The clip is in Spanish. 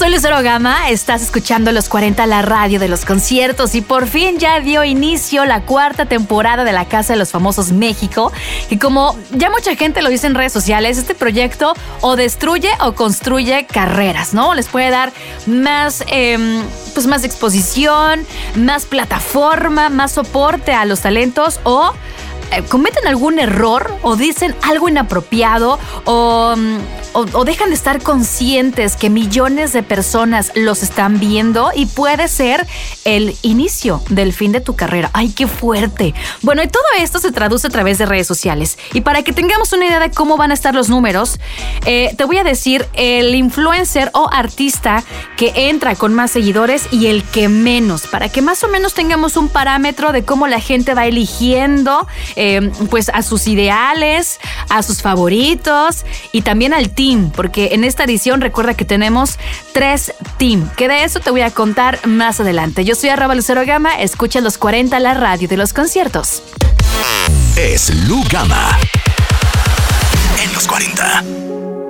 soy Lucero Gama, estás escuchando Los 40, la radio de los conciertos, y por fin ya dio inicio la 4ª temporada de la Casa de los Famosos México, y como ya mucha gente lo dice en redes sociales, este proyecto o destruye o construye carreras, ¿no? Les puede dar más, más exposición, más plataforma, más soporte a los talentos, o cometen algún error o dicen algo inapropiado o dejan de estar conscientes que millones de personas los están viendo, y puede ser el inicio del fin de tu carrera. ¡Ay, qué fuerte! Bueno, y todo esto se traduce a través de redes sociales. Y para que tengamos una idea de cómo van a estar los números, te voy a decir el influencer o artista que entra con más seguidores y el que menos, para que más o menos tengamos un parámetro de cómo la gente va eligiendo pues a sus ideales, a sus favoritos y también al team, porque en esta edición recuerda que tenemos 3 team, que de eso te voy a contar más adelante. Yo soy @Lucero Gama, escucha Los 40, la radio de los conciertos. Es Lu Gama en Los 40.